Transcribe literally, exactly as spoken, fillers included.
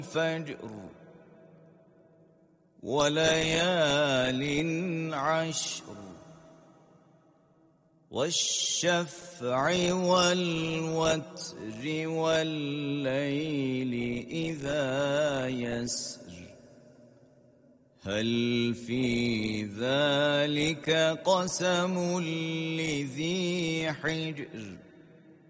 الفجر وليال عشر والشفع والوتر والليل إذا يسر هل في ذلك قسم لذي حجر